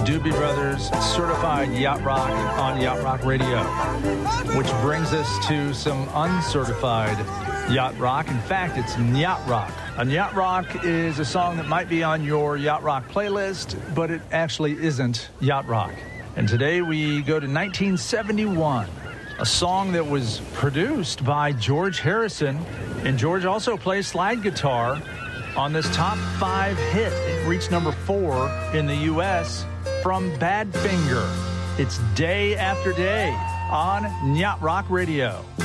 Doobie Brothers, Certified Yacht Rock on Yacht Rock Radio, which brings us to some uncertified Yacht Rock. In fact, it's Yacht Rock. And Yacht Rock is a song that might be on your Yacht Rock playlist, but it actually isn't Yacht Rock. And today we go to 1971, a song that was produced by George Harrison. And George also plays slide guitar on this top 5 hit. It reached number 4 in the U.S. from Badfinger. It's Day After Day on Yacht Rock Radio.